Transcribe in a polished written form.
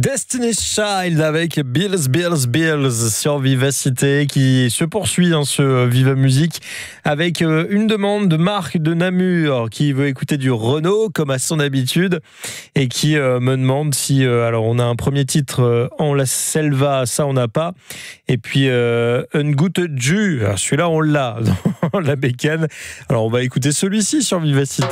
Destiny's Child avec Bills sur Vivacité qui se poursuit dans ce Viva Musique avec une demande de Marc de Namur qui veut écouter du Renaud comme à son habitude et qui me demande si alors on a un premier titre en la selva, ça on n'a pas, et puis Un goutte de jus, celui-là on l'a dans la bécane. Alors on va écouter celui-ci sur Vivacité.